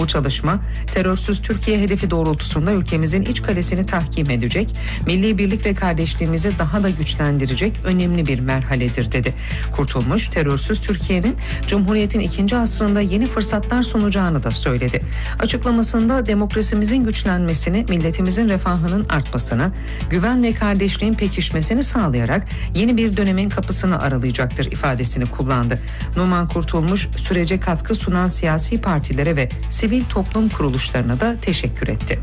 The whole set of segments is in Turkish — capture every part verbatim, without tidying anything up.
Bu çalışma terörsüz Türkiye hedefi doğrultusunda ülkemizin iç kalesini tahkim edecek, milli birlik ve kardeşliğimizi daha da güçlendirecek önemli bir merhaledir dedi. Kurtulmuş, terörsüz Türkiye'nin Cumhuriyet'in ikinci asrında yeni fırsatlar sunacağını da söyledi. Açıklamasında demokrasimizin güçlenmesini, milletimizin refahının artmasını, güven ve kardeşliğin pekişmesini sağlayarak yeni bir dönemin kapısını aralayacaktır ifadesini kullandı. Numan Kurtulmuş, sürece katkı sunan siyasi partilere ve sivil toplum kuruluşlarına da teşekkür etti.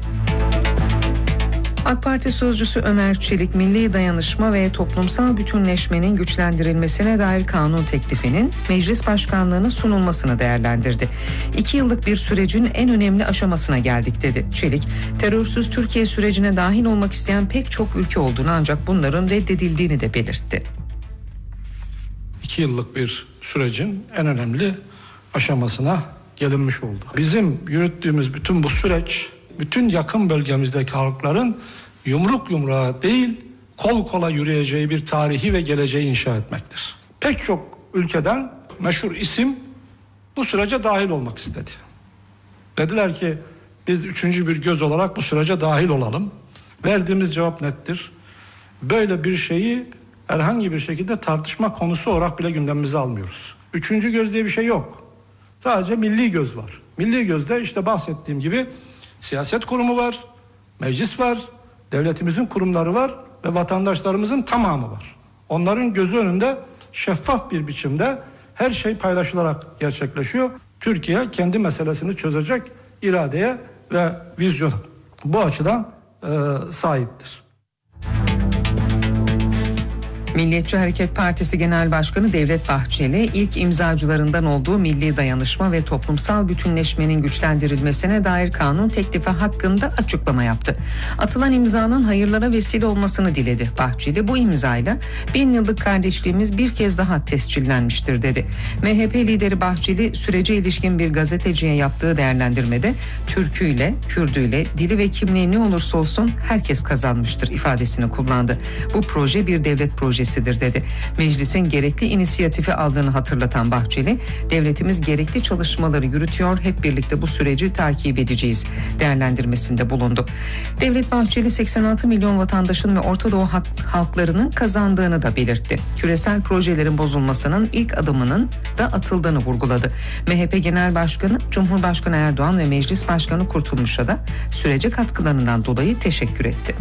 AK Parti sözcüsü Ömer Çelik, milli dayanışma ve toplumsal bütünleşmenin güçlendirilmesine dair kanun teklifinin meclis başkanlığına sunulmasını değerlendirdi. İki yıllık bir sürecin en önemli aşamasına geldik dedi. Çelik, terörsüz Türkiye sürecine dahil olmak isteyen pek çok ülke olduğunu ancak bunların reddedildiğini de belirtti. İki yıllık bir sürecin en önemli aşamasına gelinmiş oldu. Bizim yürüttüğümüz bütün bu süreç, bütün yakın bölgemizdeki halkların yumruk yumruğa değil, kol kola yürüyeceği bir tarihi ve geleceği inşa etmektir. Pek çok ülkeden meşhur isim bu sürece dahil olmak istedi. Dediler ki biz üçüncü bir göz olarak bu sürece dahil olalım. Verdiğimiz cevap nettir. Böyle bir şeyi herhangi bir şekilde tartışma konusu olarak bile gündemimize almıyoruz. Üçüncü göz diye bir şey yok. Sadece milli göz var. Milli gözde işte bahsettiğim gibi siyaset kurumu var, meclis var, devletimizin kurumları var ve vatandaşlarımızın tamamı var. Onların gözü önünde şeffaf bir biçimde her şey paylaşılarak gerçekleşiyor. Türkiye kendi meselesini çözecek iradeye ve vizyona bu açıdan e, sahiptir. Milliyetçi Hareket Partisi Genel Başkanı Devlet Bahçeli, ilk imzacılarından olduğu milli dayanışma ve toplumsal bütünleşmenin güçlendirilmesine dair kanun teklifi hakkında açıklama yaptı. Atılan imzanın hayırlara vesile olmasını diledi. Bahçeli, bu imzayla bin yıllık kardeşliğimiz bir kez daha tescillenmiştir dedi. M H P lideri Bahçeli, sürece ilişkin bir gazeteciye yaptığı değerlendirmede Türküyle, Kürdüyle, dili ve kimliği ne olursa olsun herkes kazanmıştır ifadesini kullandı. Bu proje bir devlet projesi dedi. Meclisin gerekli inisiyatifi aldığını hatırlatan Bahçeli, devletimiz gerekli çalışmaları yürütüyor, hep birlikte bu süreci takip edeceğiz değerlendirmesinde bulundu. Devlet Bahçeli, seksen altı milyon vatandaşın ve Orta Doğu halklarının kazandığını da belirtti. Küresel projelerin bozulmasının ilk adımının da atıldığını vurguladı. M H P Genel Başkanı Cumhurbaşkanı Erdoğan ve Meclis Başkanı Kurtulmuş'a da sürece katkılarından dolayı teşekkür etti.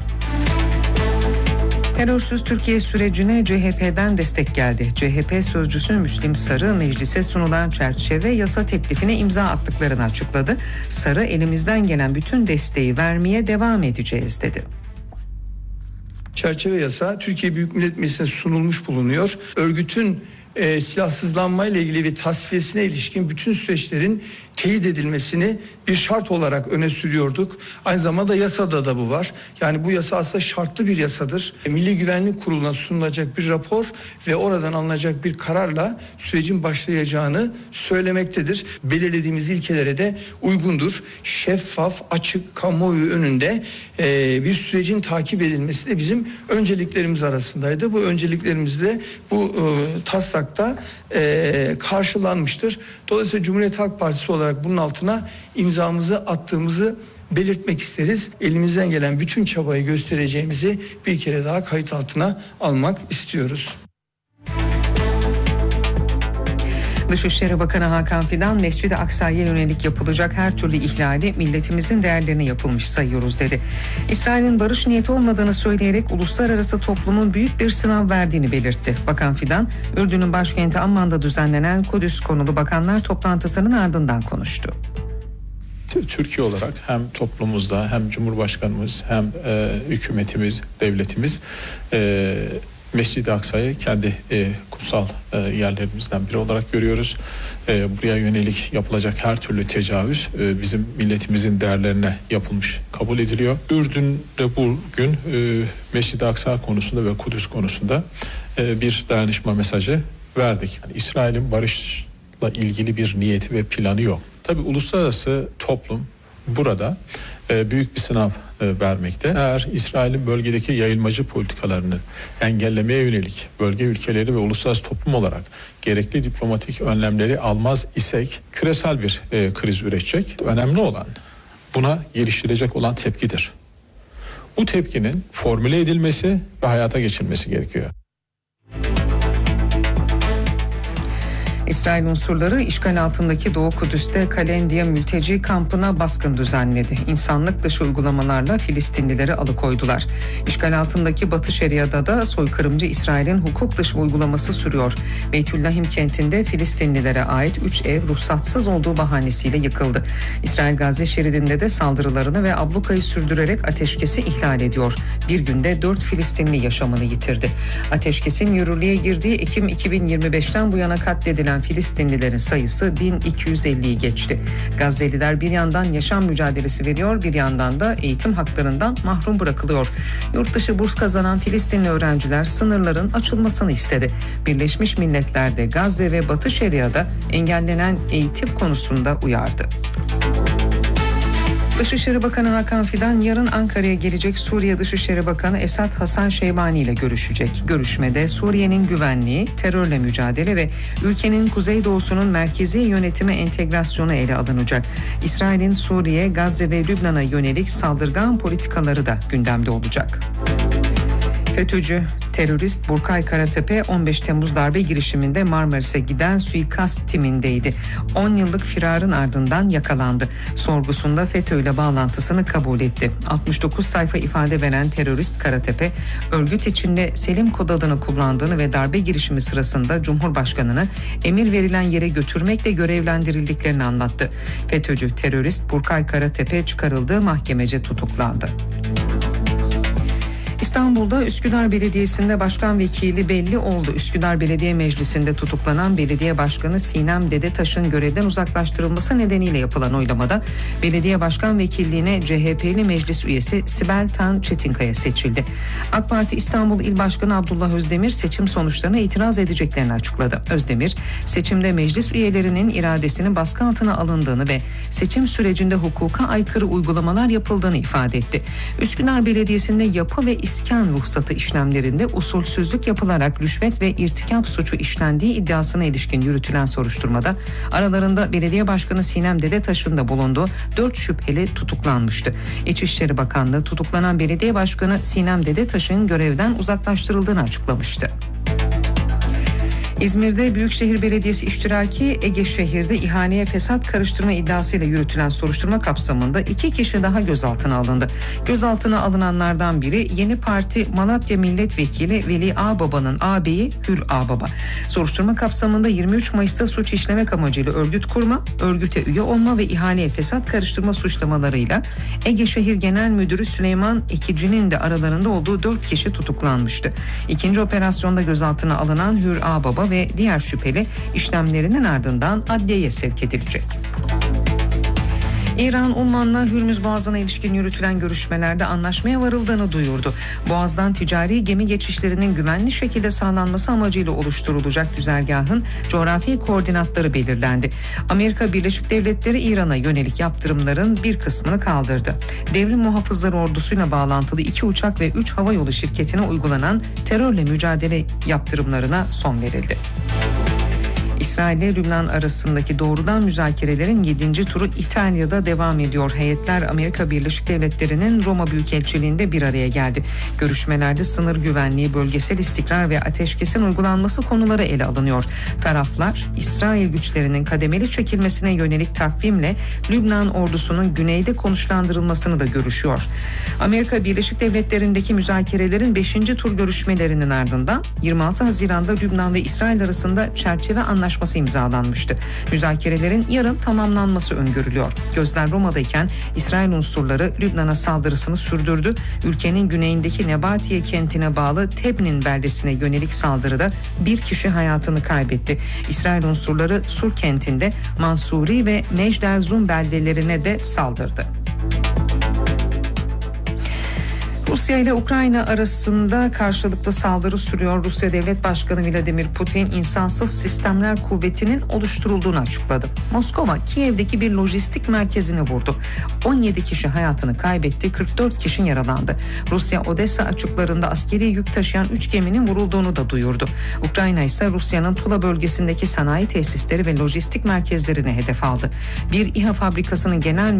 Terörsüz Türkiye sürecine C H P'den destek geldi. C H P sözcüsü Müslim Sarı, meclise sunulan çerçeve yasa teklifine imza attıklarını açıkladı. Sarı, elimizden gelen bütün desteği vermeye devam edeceğiz dedi. Çerçeve yasa Türkiye Büyük Millet Meclisi'ne sunulmuş bulunuyor. Örgütün e, silahsızlanma ile ilgili ve tasfiyesine ilişkin bütün süreçlerin teyit edilmesini bir şart olarak öne sürüyorduk. Aynı zamanda yasada da bu var. Yani bu yasa aslında şartlı bir yasadır. Milli Güvenlik Kurulu'na sunulacak bir rapor ve oradan alınacak bir kararla sürecin başlayacağını söylemektedir. Belirlediğimiz ilkelere de uygundur. Şeffaf, açık, kamuoyu önünde e, bir sürecin takip edilmesi de bizim önceliklerimiz arasındaydı. Bu önceliklerimiz de bu e, taslakta e, karşılanmıştır. Dolayısıyla Cumhuriyet Halk Partisi olarak bunun altına imzamızı attığımızı belirtmek isteriz. Elimizden gelen bütün çabayı göstereceğimizi bir kere daha kayıt altına almak istiyoruz. Dışişleri Bakanı Hakan Fidan, Mescid-i Aksa'ya yönelik yapılacak her türlü ihlali milletimizin değerlerine yapılmış sayıyoruz dedi. İsrail'in barış niyeti olmadığını söyleyerek uluslararası toplumun büyük bir sınav verdiğini belirtti. Bakan Fidan, Ürdün'ün başkenti Amman'da düzenlenen Kudüs konulu bakanlar toplantısının ardından konuştu. Türkiye olarak hem toplumumuzda hem Cumhurbaşkanımız hem e, hükümetimiz, devletimiz e, Mescid-i Aksa'yı kendi e, kutsal e, yerlerimizden biri olarak görüyoruz. E, buraya yönelik yapılacak her türlü tecavüz e, bizim milletimizin değerlerine yapılmış kabul ediliyor. Ürdün'de bugün e, Mescid-i Aksa konusunda ve Kudüs konusunda e, bir dayanışma mesajı verdik. Yani İsrail'in barışla ilgili bir niyeti ve planı yok. Tabii uluslararası toplum burada e, büyük bir sınav e, vermekte. Eğer İsrail'in bölgedeki yayılmacı politikalarını engellemeye yönelik bölge ülkeleri ve uluslararası toplum olarak gerekli diplomatik önlemleri almaz isek küresel bir e, kriz üretecek. Önemli olan buna geliştirecek olan tepkidir. Bu tepkinin formüle edilmesi ve hayata geçirilmesi gerekiyor. İsrail unsurları işgal altındaki Doğu Kudüs'te Kalendiye mülteci kampına baskın düzenledi. İnsanlık dışı uygulamalarla Filistinlileri alıkoydular. İşgal altındaki Batı Şeria'da da soykırımcı İsrail'in hukuk dışı uygulaması sürüyor. Beytüllahim kentinde Filistinlilere ait üç ev ruhsatsız olduğu bahanesiyle yıkıldı. İsrail Gazze şeridinde de saldırılarını ve ablukayı sürdürerek ateşkesi ihlal ediyor. Bir günde dört Filistinli yaşamını yitirdi. Ateşkesin yürürlüğe girdiği Ekim iki bin yirmi beşten bu yana katledilen Filistinlilerin sayısı bin iki yüz elliyi geçti. Gazze'liler bir yandan yaşam mücadelesi veriyor, bir yandan da eğitim haklarından mahrum bırakılıyor. Yurt dışı burs kazanan Filistinli öğrenciler sınırların açılmasını istedi. Birleşmiş Milletler de Gazze ve Batı Şeria'da engellenen eğitim konusunda uyardı. Dışişleri Bakanı Hakan Fidan yarın Ankara'ya gelecek Suriye Dışişleri Bakanı Esad Hasan Şeybani ile görüşecek. Görüşmede Suriye'nin güvenliği, terörle mücadele ve ülkenin kuzeydoğusunun merkezi yönetime entegrasyonu ele alınacak. İsrail'in Suriye, Gazze ve Lübnan'a yönelik saldırgan politikaları da gündemde olacak. FETÖ'cü terörist Burkay Karatepe on beş Temmuz darbe girişiminde Marmaris'e giden suikast timindeydi. on yıllık firarın ardından yakalandı. Sorgusunda FETÖ ile bağlantısını kabul etti. altmış dokuz sayfa ifade veren terörist Karatepe, örgüt içinde Selim kod adını kullandığını ve darbe girişimi sırasında Cumhurbaşkanı'nı emir verilen yere götürmekle görevlendirildiklerini anlattı. FETÖ'cü terörist Burkay Karatepe çıkarıldığı mahkemece tutuklandı. İstanbul'da Üsküdar Belediyesi'nde başkan vekili belli oldu. Üsküdar Belediye Meclisi'nde tutuklanan belediye başkanı Sinem Dedetaş'ın görevden uzaklaştırılması nedeniyle yapılan oylamada belediye başkan vekilliğine C H P'li meclis üyesi Sibel Tan Çetinkaya seçildi. AK Parti İstanbul İl Başkanı Abdullah Özdemir seçim sonuçlarına itiraz edeceklerini açıkladı. Özdemir, seçimde meclis üyelerinin iradesinin baskı altına alındığını ve seçim sürecinde hukuka aykırı uygulamalar yapıldığını ifade etti. Üsküdar Belediyesi'nde yapı ve İskan ruhsatı işlemlerinde usulsüzlük yapılarak rüşvet ve irtikap suçu işlendiği iddiasına ilişkin yürütülen soruşturmada aralarında belediye başkanı Sinem Dedetaş'ın da bulunduğu dört şüpheli tutuklanmıştı. İçişleri Bakanlığı tutuklanan belediye başkanı Sinem Dedetaş'ın görevden uzaklaştırıldığını açıklamıştı. İzmir'de Büyükşehir Belediyesi iştiraki Ege Şehir'de ihaleye fesat karıştırma iddiasıyla yürütülen soruşturma kapsamında iki kişi daha gözaltına alındı. Gözaltına alınanlardan biri Yeni Parti Malatya Milletvekili Veli Ağbaba'nın ağabeyi Hür Ağbaba. Soruşturma kapsamında yirmi üç Mayıs'ta suç işlemek amacıyla örgüt kurma, örgüte üye olma ve ihaleye fesat karıştırma suçlamalarıyla Ege Şehir Genel Müdürü Süleyman Ekici'nin de aralarında olduğu dört kişi tutuklanmıştı. İkinci operasyonda gözaltına alınan Hür Ağbaba ve diğer şüpheli işlemlerinin ardından adliyeye sevk edilecek. İran, Umman'la Hürmüz Boğazı'na ilişkin yürütülen görüşmelerde anlaşmaya varıldığını duyurdu. Boğaz'dan ticari gemi geçişlerinin güvenli şekilde sağlanması amacıyla oluşturulacak güzergahın coğrafi koordinatları belirlendi. Amerika Birleşik Devletleri İran'a yönelik yaptırımların bir kısmını kaldırdı. Devrim Muhafızları Ordusu'yla bağlantılı iki uçak ve üç havayolu şirketine uygulanan terörle mücadele yaptırımlarına son verildi. İsrail ile Lübnan arasındaki doğrudan müzakerelerin yedinci turu İtalya'da devam ediyor. Heyetler Amerika Birleşik Devletleri'nin Roma Büyükelçiliği'nde bir araya geldi. Görüşmelerde sınır güvenliği, bölgesel istikrar ve ateşkesin uygulanması konuları ele alınıyor. Taraflar, İsrail güçlerinin kademeli çekilmesine yönelik takvimle Lübnan ordusunun güneyde konuşlandırılmasını da görüşüyor. Amerika Birleşik Devletleri'ndeki müzakerelerin beşinci tur görüşmelerinin ardından yirmi altı Haziran'da Lübnan ve İsrail arasında çerçeve anlaşması imzalanmıştı. Müzakerelerin yarın tamamlanması öngörülüyor. Gözler Roma'dayken İsrail unsurları Lübnan'a saldırısını sürdürdü. Ülkenin güneyindeki Nebatiye kentine bağlı Tebnin beldesine yönelik saldırıda bir kişi hayatını kaybetti. İsrail unsurları Sur kentinde Mansuri ve Mejder Zum beldelerine de saldırdı. Rusya ile Ukrayna arasında karşılıklı saldırı sürüyor. Rusya Devlet Başkanı Vladimir Putin insansız sistemler kuvvetinin oluşturulduğunu açıkladı. Moskova, Kiev'deki bir lojistik merkezini vurdu. on yedi kişi hayatını kaybetti, kırk dört kişi yaralandı. Rusya, Odessa açıklarında askeri yük taşıyan üç geminin vurulduğunu da duyurdu. Ukrayna ise Rusya'nın Tula bölgesindeki sanayi tesisleri ve lojistik merkezlerini hedef aldı. Bir İHA fabrikasının genel